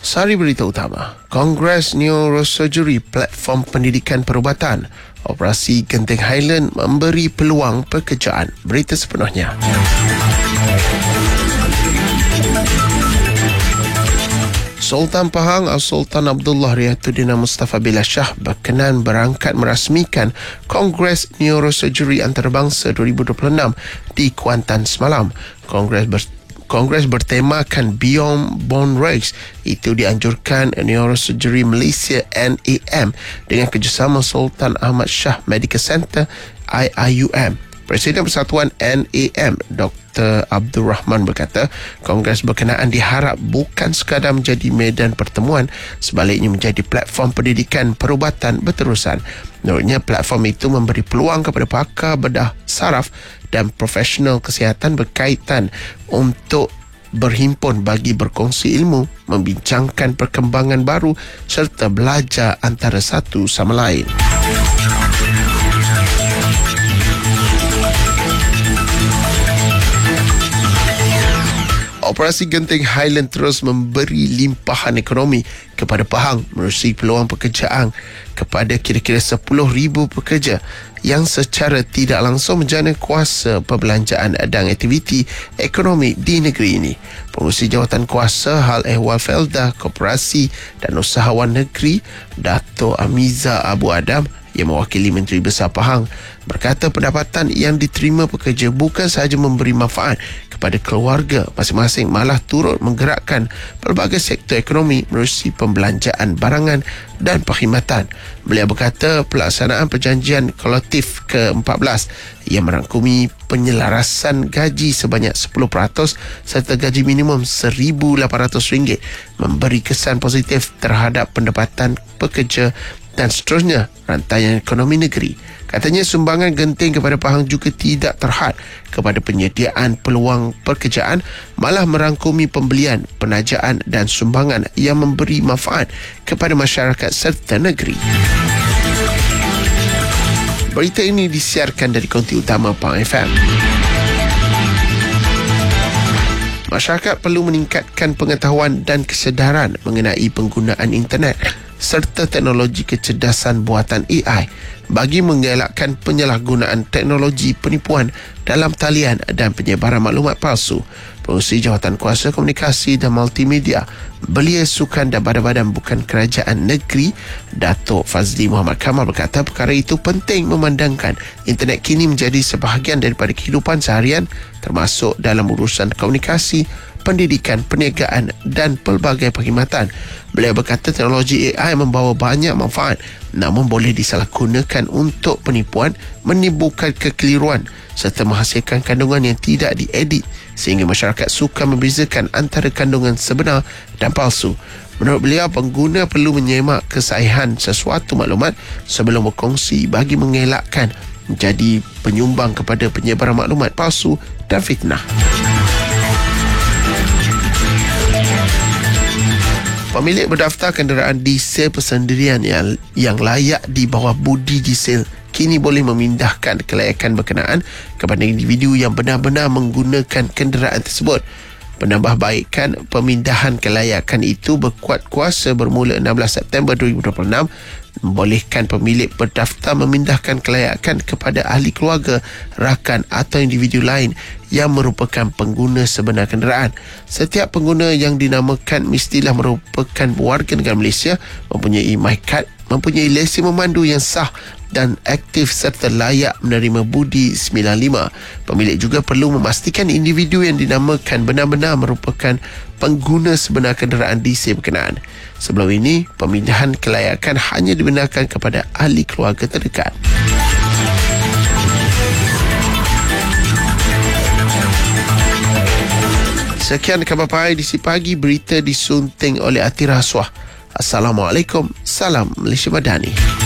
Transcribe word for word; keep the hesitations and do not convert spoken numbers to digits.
Sari berita utama. Kongres Neurosurgery Platform Pendidikan Perubatan. Operasi Genting Highland memberi peluang pekerjaan. Berita sepenuhnya. Sultan Pahang Sultan Abdullah Riyatuddin Mustafa Billah Shah berkenan berangkat merasmikan Kongres Neurosurgery Antarabangsa dua ribu dua puluh enam di Kuantan semalam. Kongres ber Kongres bertemakan Beyond Bone Race. Itu dianjurkan Neurosurgery Malaysia N A M dengan kerjasama Sultan Ahmad Shah Medical Center I I U M. Presiden Persatuan N A M Doktor Abdul Rahman berkata, Kongres berkenaan diharap bukan sekadar menjadi medan pertemuan, sebaliknya menjadi platform pendidikan perubatan berterusan. Menurutnya, platform itu memberi peluang kepada pakar bedah saraf dan profesional kesihatan berkaitan untuk berhimpun bagi berkongsi ilmu, membincangkan perkembangan baru serta belajar antara satu sama lain. Operasi Genting Highland terus memberi limpahan ekonomi kepada Pahang, menerusi peluang pekerjaan kepada kira-kira sepuluh ribu pekerja yang secara tidak langsung menjana kuasa perbelanjaan dan aktiviti ekonomi di negeri ini. Pengurusi Jawatan Kuasa Hal Ehwal Felda, Koperasi dan Usahawan Negeri, Dato' Amiza Abu Adam, yang mewakili Menteri Besar Pahang, berkata pendapatan yang diterima pekerja bukan sahaja memberi manfaat kepada keluarga masing-masing, malah turut menggerakkan pelbagai sektor ekonomi menerusi pembelanjaan barangan dan perkhidmatan. Beliau berkata pelaksanaan perjanjian kolektif ke empat belas yang merangkumi penyelarasan gaji sebanyak sepuluh peratus serta gaji minimum seribu lapan ratus ringgit memberi kesan positif terhadap pendapatan pekerja dan seterusnya rantaian ekonomi negeri. Katanya sumbangan Genting kepada Pahang juga tidak terhad kepada penyediaan peluang pekerjaan, malah merangkumi pembelian, penajaan dan sumbangan yang memberi manfaat kepada masyarakat serta negeri. Berita ini disiarkan dari konti utama Pahang F M. Masyarakat perlu meningkatkan pengetahuan dan kesedaran mengenai penggunaan internet serta teknologi kecerdasan buatan A I bagi mengelakkan penyalahgunaan teknologi penipuan dalam talian dan penyebaran maklumat palsu. Pengurusi Jawatan Kuasa Komunikasi dan Multimedia Belia Sukan dan Badan-Badan Bukan Kerajaan Negeri, Datuk Fazli Muhammad Kamal berkata perkara itu penting memandangkan internet kini menjadi sebahagian daripada kehidupan seharian, termasuk dalam urusan komunikasi, pendidikan, perniagaan dan pelbagai perkhidmatan. Beliau berkata teknologi A I membawa banyak manfaat, namun boleh disalahgunakan untuk penipuan, menimbulkan kekeliruan serta menghasilkan kandungan yang tidak diedit sehingga masyarakat sukar membezakan antara kandungan sebenar dan palsu. Menurut beliau, pengguna perlu menyemak kesahihan sesuatu maklumat sebelum berkongsi bagi mengelakkan menjadi penyumbang kepada penyebaran maklumat palsu dan fitnah. Pemilik berdaftar kenderaan diesel persendirian yang, yang layak di bawah budi diesel kini boleh memindahkan kelayakan berkenaan kepada individu yang benar-benar menggunakan kenderaan tersebut. Penambahbaikan pemindahan kelayakan itu berkuat kuasa bermula enam belas September dua ribu dua puluh enam, membolehkan pemilik berdaftar memindahkan kelayakan kepada ahli keluarga, rakan atau individu lain yang merupakan pengguna sebenar kenderaan. Setiap pengguna yang dinamakan mestilah merupakan warga negara Malaysia, mempunyai MyCard, mempunyai lesen memandu yang sah dan aktif serta layak menerima budi sembilan puluh lima. Pemilik juga perlu memastikan individu yang dinamakan benar-benar merupakan pengguna sebenar kenderaan diesel berkenaan. Sebelum ini, pemindahan kelayakan hanya dibenarkan kepada ahli keluarga terdekat. Sekian khabar edisi pagi, berita disunting oleh Atira Aswah. Assalamualaikum, salam Malaysia Madani.